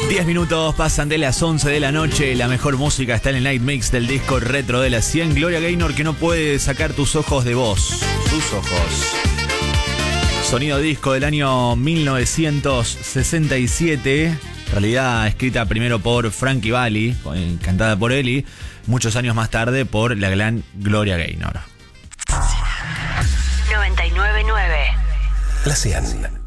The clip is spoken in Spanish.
10 minutos pasan de las 11 de la noche. La mejor música está en el Night Mix del disco retro de las 100. Gloria Gaynor, que no puede sacar tus ojos de vos. Sus ojos. Sonido disco del año 1967. En realidad escrita primero por Frankie Valli, cantada por él, y muchos años más tarde por la gran Gloria Gaynor. 99.9 La 100.